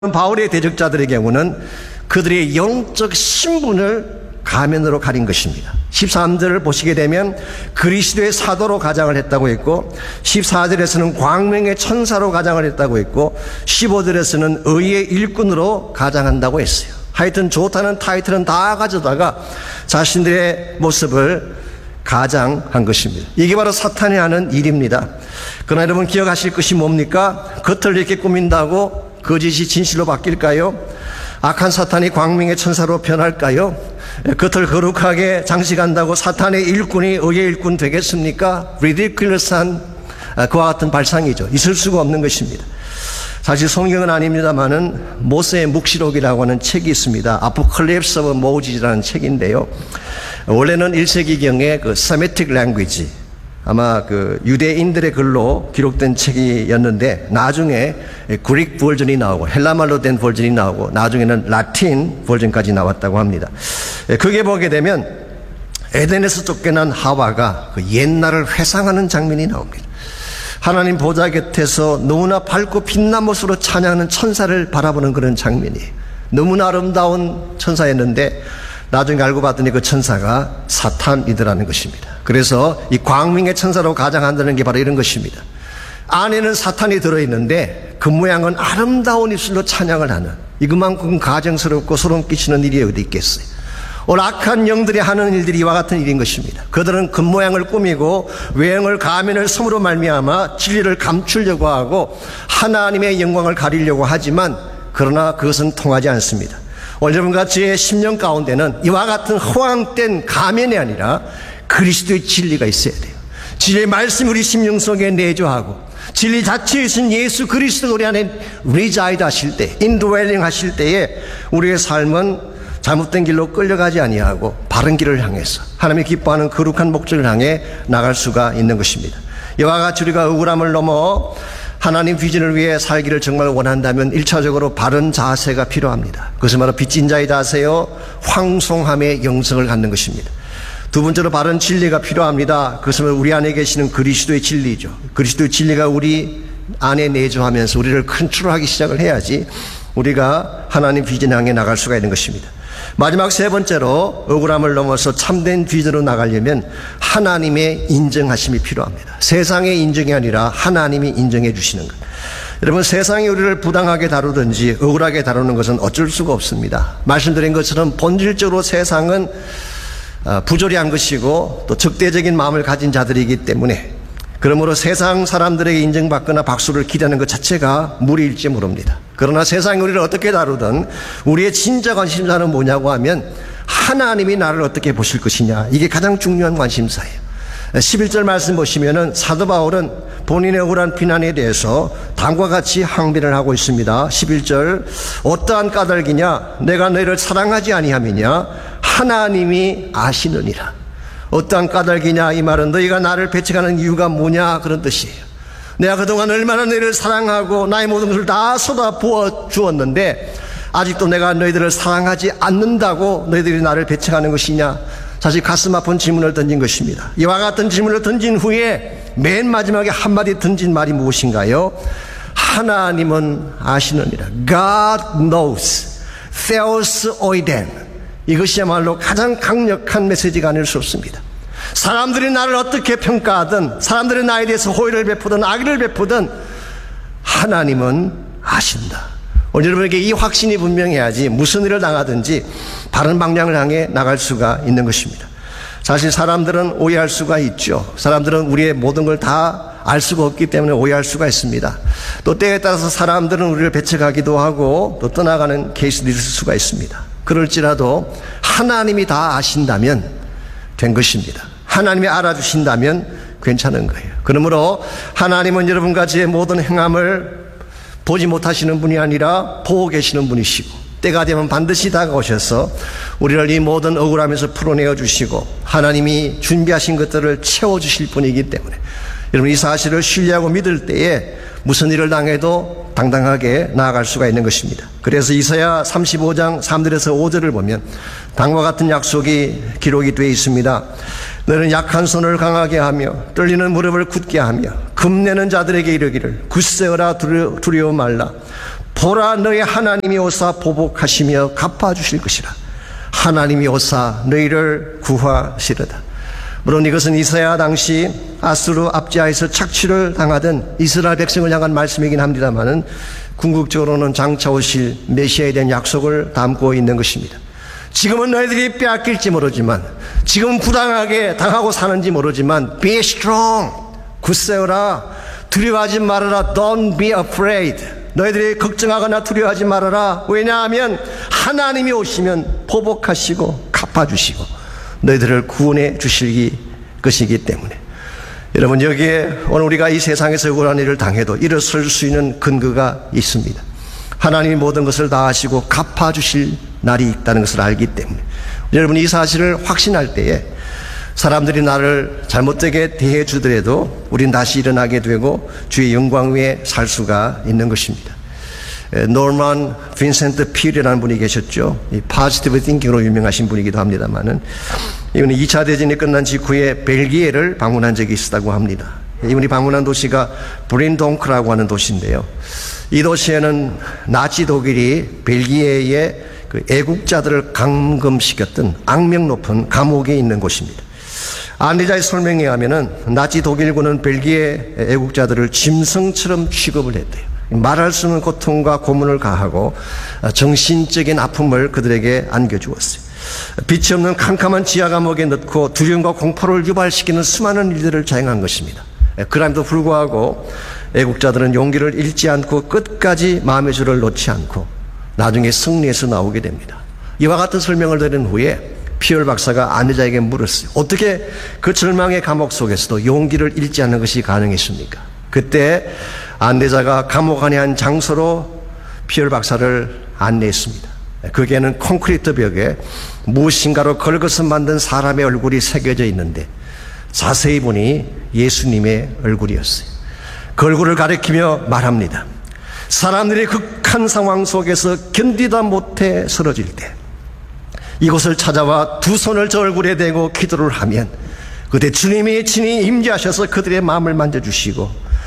바울의 대적자들의 경우는 그들의 영적 신분을 가면으로 가린 것입니다. 13절을 보시게 되면 그리스도의 사도로 가장을 했다고 했고, 14절에서는 광명의 천사로 가장을 했다고 했고, 15절에서는 의의 일꾼으로 가장한다고 했어요. 하여튼 좋다는 타이틀은 다 가져다가 자신들의 모습을 가장한 것입니다. 이게 바로 사탄이 하는 일입니다. 그러나 여러분 기억하실 것이 뭡니까? 겉을 이렇게 꾸민다고 거짓이 진실로 바뀔까요? 악한 사탄이 광명의 천사로 변할까요? 겉을 거룩하게 장식한다고 사탄의 일꾼이 의의 일꾼 되겠습니까? ridiculous한 그와 같은 발상이죠. 있을 수가 없는 것입니다. 사실 성경은 아닙니다만은 모세의 묵시록이라고 하는 책이 있습니다. 아포칼립스 오브 모지라는 책인데요. 원래는 1세기경의 그 세미틱 랭귀지, 아마 그 유대인들의 글로 기록된 책이었는데 나중에 그릭 버전이 나오고 헬라말로 된 버전이 나오고 나중에는 라틴 버전까지 나왔다고 합니다. 그게 보게 되면 에덴에서 쫓겨난 하와가 그 옛날을 회상하는 장면이 나옵니다. 하나님 보좌 곁에서 너무나 밝고 빛난 모습으로 찬양하는 천사를 바라보는 그런 장면이에요. 너무나 아름다운 천사였는데 나중에 알고 봤더니 그 천사가 사탄이더라는 것입니다. 그래서 이 광명의 천사로 가장한다는 게 바로 이런 것입니다. 안에는 사탄이 들어있는데 그 모양은 아름다운 입술로 찬양을 하는, 이것만큼 가정스럽고 소름 끼치는 일이 어디 있겠어요. 오늘 악한 영들이 하는 일들이 이와 같은 일인 것입니다. 그들은 겉모양을 꾸미고 외형을 가면을 섬으로 말미암아 진리를 감추려고 하고 하나님의 영광을 가리려고 하지만 그러나 그것은 통하지 않습니다. 오늘 여러분같이 심령 가운데는 이와 같은 허황된 가면이 아니라 그리스도의 진리가 있어야 돼요. 진리의 말씀이 우리 심령 속에 내주하고 진리 자체이신 예수 그리스도 우리 안에 reside 하실 때, indwelling 하실 때에 우리의 삶은 잘못된 길로 끌려가지 아니하고 바른 길을 향해서 하나님이 기뻐하는 거룩한 목적을 향해 나갈 수가 있는 것입니다. 이와 같이 우리가 억울함을 넘어 하나님 비전을 위해 살기를 정말 원한다면 1차적으로 바른 자세가 필요합니다. 그것은 바로 빚진 자의 자세요, 황송함의 영성을 갖는 것입니다. 두 번째로 바른 진리가 필요합니다. 그것은 우리 안에 계시는 그리스도의 진리죠. 그리스도의 진리가 우리 안에 내주하면서 우리를 컨트롤하기 시작을 해야지 우리가 하나님 비전 향해 나갈 수가 있는 것입니다. 마지막 세 번째로 억울함을 넘어서 참된 비전으로 나가려면 하나님의 인정하심이 필요합니다. 세상의 인정이 아니라 하나님이 인정해 주시는 것. 여러분, 세상이 우리를 부당하게 다루든지 억울하게 다루는 것은 어쩔 수가 없습니다. 말씀드린 것처럼 본질적으로 세상은 부조리한 것이고 또 적대적인 마음을 가진 자들이기 때문에, 그러므로 세상 사람들에게 인정받거나 박수를 기대하는 것 자체가 무리일지 모릅니다. 그러나 세상이 우리를 어떻게 다루든 우리의 진짜 관심사는 뭐냐고 하면 하나님이 나를 어떻게 보실 것이냐, 이게 가장 중요한 관심사예요. 11절 말씀 보시면은 사도 바울은 본인의 억울한 비난에 대해서 다음과 같이 항변을 하고 있습니다. 11절, 어떠한 까닭이냐, 내가 너희를 사랑하지 아니함이냐, 하나님이 아시느니라. 어떠한 까닭이냐, 이 말은 너희가 나를 배척하는 이유가 뭐냐, 그런 뜻이에요. 내가 그동안 얼마나 너희를 사랑하고 나의 모든 것을 다 쏟아 부어 주었는데 아직도 내가 너희들을 사랑하지 않는다고 너희들이 나를 배척하는 것이냐. 사실 가슴 아픈 질문을 던진 것입니다. 이와 같은 질문을 던진 후에 맨 마지막에 한마디 던진 말이 무엇인가요? 하나님은 아시느니라. God knows. Theos oiden. 이것이야말로 가장 강력한 메시지가 아닐 수 없습니다. 사람들이 나를 어떻게 평가하든, 사람들이 나에 대해서 호의를 베푸든 악의를 베푸든 하나님은 아신다. 오늘 여러분에게 이 확신이 분명해야지 무슨 일을 당하든지 바른 방향을 향해 나갈 수가 있는 것입니다. 사실 사람들은 오해할 수가 있죠. 사람들은 우리의 모든 걸 다 알 수가 없기 때문에 오해할 수가 있습니다. 또 때에 따라서 사람들은 우리를 배척하기도 하고 또 떠나가는 케이스도 있을 수가 있습니다. 그럴지라도 하나님이 다 아신다면 된 것입니다. 하나님이 알아주신다면 괜찮은 거예요. 그러므로 하나님은 여러분과 저의 모든 행함을 보지 못하시는 분이 아니라 보고 계시는 분이시고 때가 되면 반드시 다가오셔서 우리를 이 모든 억울함에서 풀어내어 주시고 하나님이 준비하신 것들을 채워주실 분이기 때문에 여러분 이 사실을 신뢰하고 믿을 때에 무슨 일을 당해도 당당하게 나아갈 수가 있는 것입니다. 그래서 이사야 35장 3절에서 5절을 보면 다음과 같은 약속이 기록이 되어 있습니다. 너는 약한 손을 강하게 하며 떨리는 무릎을 굳게 하며 금내는 자들에게 이르기를 굳세어라 두려워 말라. 보라 너희 하나님이 오사 보복하시며 갚아주실 것이라. 하나님이 오사 너희를 구하시리다. 물론 이것은 이사야 당시 아수르 압제하에서 착취를 당하던 이스라엘 백성을 향한 말씀이긴 합니다만은 궁극적으로는 장차 오실 메시아에 대한 약속을 담고 있는 것입니다. 지금은 너희들이 빼앗길지 모르지만, 지금 부당하게 당하고 사는지 모르지만, be strong, 굳세어라, 두려워하지 말아라, don't be afraid. 너희들이 걱정하거나 두려워하지 말아라. 왜냐하면 하나님이 오시면 보복하시고 갚아주시고 너희들을 구원해 주실 것이기 때문에. 여러분, 여기에 오늘 우리가 이 세상에서 억울한 일을 당해도 일어설 수 있는 근거가 있습니다. 하나님이 모든 것을 다 하시고 갚아주실 날이 있다는 것을 알기 때문에. 여러분, 이 사실을 확신할 때에 사람들이 나를 잘못되게 대해 주더라도 우린 다시 일어나게 되고 주의 영광 위에 살 수가 있는 것입니다. 노만 빈센트 필이라는 분이 계셨죠. 이 포지티브 띵킹으로 유명하신 분이기도 합니다만은, 이분이 2차 대전이 끝난 직후에 벨기에를 방문한 적이 있었다고 합니다. 이분이 방문한 도시가 브린동크라고 하는 도시인데요. 이 도시에는 나치 독일이 벨기에의 그 애국자들을 감금시켰던 악명 높은 감옥에 있는 곳입니다. 안내자의 설명에 하면은 나치 독일군은 벨기에 애국자들을 짐승처럼 취급을 했대요. 말할 수 없는 고통과 고문을 가하고 정신적인 아픔을 그들에게 안겨주었어요. 빛이 없는 캄캄한 지하 감옥에 넣고 두려움과 공포를 유발시키는 수많은 일들을 자행한 것입니다. 그럼에도 불구하고 애국자들은 용기를 잃지 않고 끝까지 마음의 줄을 놓지 않고 나중에 승리해서 나오게 됩니다. 이와 같은 설명을 들은 후에 피얼 박사가 안내자에게 물었어요. 어떻게 그 절망의 감옥 속에서도 용기를 잃지 않는 것이 가능했습니까? 그때 안내자가 감옥 안의 한 장소로 피얼 박사를 안내했습니다. 거기에는 콘크리트 벽에 무엇인가로 긁어서 만든 사람의 얼굴이 새겨져 있는데 자세히 보니 예수님의 얼굴이었어요. 그 얼굴을 가리키며 말합니다. 사람들이 극한 상황 속에서 견디다 못해 쓰러질 때 이곳을 찾아와 두 손을 저 얼굴에 대고 기도를 하면 그때 주님이 친히 임재하셔서 그들의 마음을 만져주시고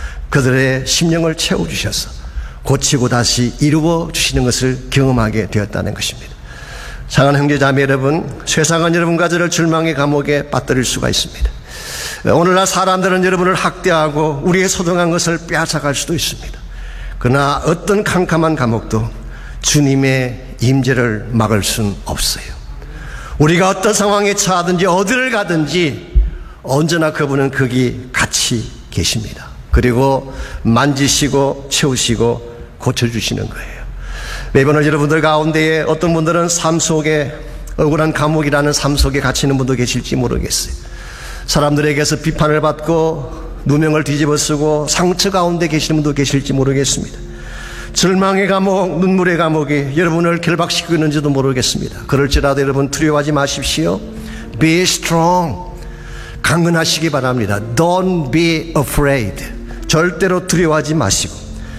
그들의 심령을 채워주셔서 고치고 다시 이루어 주시는 것을 경험하게 되었다는 것입니다. 사랑하는 형제자매 여러분, 세상은 여러분과 저를 절망의 감옥에 빠뜨릴 수가 있습니다. 오늘날 사람들은 여러분을 학대하고 우리의 소중한 것을 빼앗아갈 수도 있습니다. 그러나 어떤 캄캄한 감옥도 주님의 임재를 막을 수는 없어요. 우리가 어떤 상황에 처하든지 어디를 가든지 언제나 그분은 거기 같이 계십니다. 그리고 만지시고 채우시고 고쳐주시는 거예요. 매번 여러분들 가운데에 어떤 분들은 삶 속에 억울한 감옥이라는 삶 속에 갇히는 분도 계실지 모르겠어요. 사람들에게서 비판을 받고 누명을 뒤집어 쓰고 상처 가운데 계시는 분도 계실지 모르겠습니다. 절망의 감옥, 눈물의 감옥이 여러분을 결박시키고 있는지도 모르겠습니다. 그럴지라도 여러분 두려워하지 마십시오. Be strong. 강건하시기 바랍니다. Don't be afraid. 절대로 두려워하지 마시고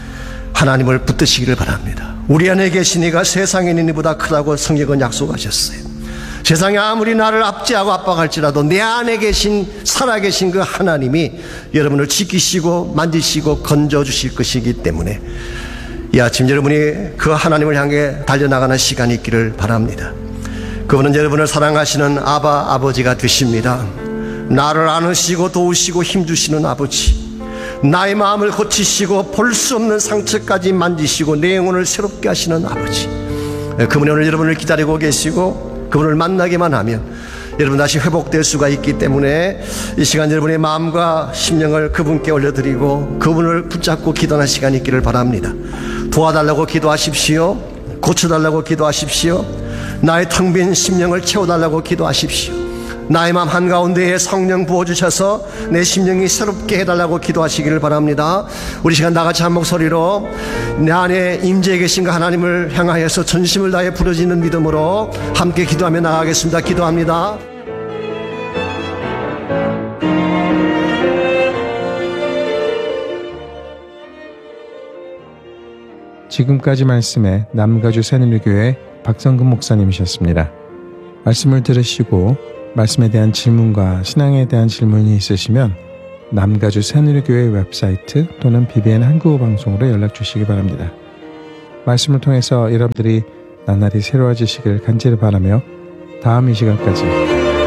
하나님을 붙드시기를 바랍니다. 우리 안에 계신 이가 세상에 있는 이보다 크다고 성경은 약속하셨어요. 세상에 아무리 나를 압제하고 압박할지라도 내 안에 계신 살아계신 그 하나님이 여러분을 지키시고 만지시고 건져주실 것이기 때문에 이 아침 여러분이 그 하나님을 향해 달려나가는 시간이 있기를 바랍니다. 그분은 여러분을 사랑하시는 아버지가 되십니다. 나를 안으시고 도우시고 힘주시는 아버지, 나의 마음을 고치시고 볼 수 없는 상처까지 만지시고 내 영혼을 새롭게 하시는 아버지, 그분이 오늘 여러분을 기다리고 계시고 그분을 만나기만 하면 여러분 다시 회복될 수가 있기 때문에 이 시간 여러분의 마음과 심령을 그분께 올려드리고 그분을 붙잡고 기도하는 시간이 있기를 바랍니다. 도와달라고 기도하십시오. 고쳐달라고 기도하십시오. 나의 텅 빈 심령을 채워달라고 기도하십시오. 나의 마음 한가운데에 성령 부어주셔서 내 심령이 새롭게 해달라고 기도하시기를 바랍니다. 우리 시간 다같이 한 목소리로 내 안에 임재해 계신 그 하나님을 향하여서 전심을 다해 부르짖는 믿음으로 함께 기도하며 나가겠습니다. 기도합니다. 지금까지 말씀에 남가주 새누리교회 박성근 목사님이셨습니다. 말씀을 들으시고 말씀에 대한 질문과 신앙에 대한 질문이 있으시면 남가주 새누리교회 웹사이트 또는 BBN 한국어 방송으로 연락 주시기 바랍니다. 말씀을 통해서 여러분들이 나날이 새로워지시길 간절히 바라며 다음 이 시간까지